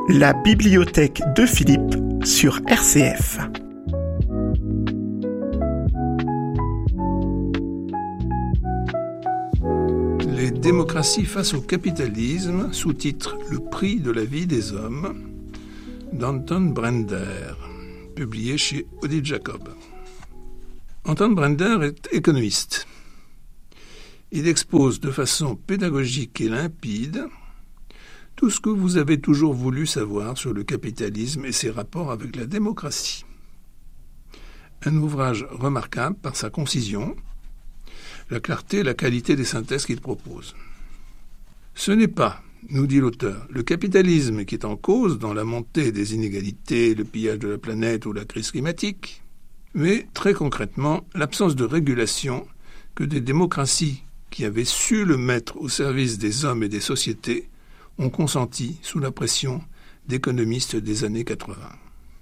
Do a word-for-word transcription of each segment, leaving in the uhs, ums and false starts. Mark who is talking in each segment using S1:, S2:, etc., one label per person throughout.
S1: La bibliothèque de Philippe sur R C F.
S2: Les démocraties face au capitalisme, sous-titre « Le prix de la vie des hommes » d'Anton Brender, publié chez Odile Jacob. Anton Brender est économiste. Il expose de façon pédagogique et limpide tout ce que vous avez toujours voulu savoir sur le capitalisme et ses rapports avec la démocratie. Un ouvrage remarquable par sa concision, la clarté et la qualité des synthèses qu'il propose. Ce n'est pas, nous dit l'auteur, le capitalisme qui est en cause dans la montée des inégalités, le pillage de la planète ou la crise climatique, mais très concrètement l'absence de régulation que des démocraties qui avaient su le mettre au service des hommes et des sociétés ont consenti sous la pression d'économistes des années quatre-vingts.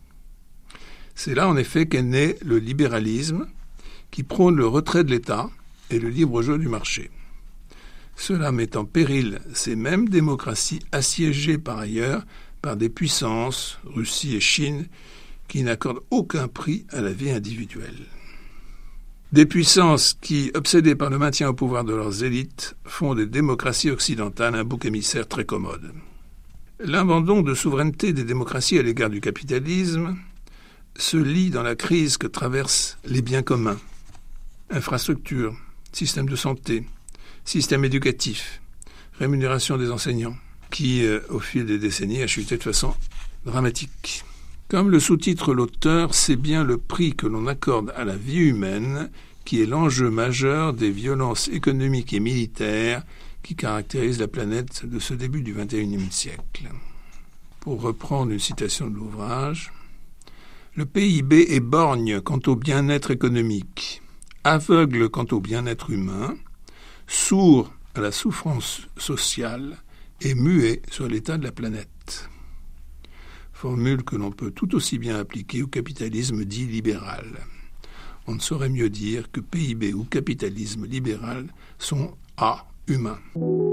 S2: C'est là en effet qu'est né le libéralisme qui prône le retrait de l'État et le libre jeu du marché. Cela met en péril ces mêmes démocraties assiégées par ailleurs par des puissances, Russie et Chine, qui n'accordent aucun prix à la vie individuelle. Des puissances qui, obsédées par le maintien au pouvoir de leurs élites, font des démocraties occidentales un bouc émissaire très commode. L'abandon de souveraineté des démocraties à l'égard du capitalisme se lie dans la crise que traversent les biens communs, infrastructures, système de santé, système éducatif, rémunération des enseignants, qui, euh, au fil des décennies, a chuté de façon dramatique. Comme le sous-titre l'auteur, c'est bien le prix que l'on accorde à la vie humaine qui est l'enjeu majeur des violences économiques et militaires qui caractérisent la planète de ce début du vingt et unième siècle. Pour reprendre une citation de l'ouvrage, « Le P I B est borgne quant au bien-être économique, aveugle quant au bien-être humain, sourd à la souffrance sociale et muet sur l'état de la planète. » Formule que l'on peut tout aussi bien appliquer au capitalisme dit libéral. On ne saurait mieux dire que P I B ou capitalisme libéral sont A, humains.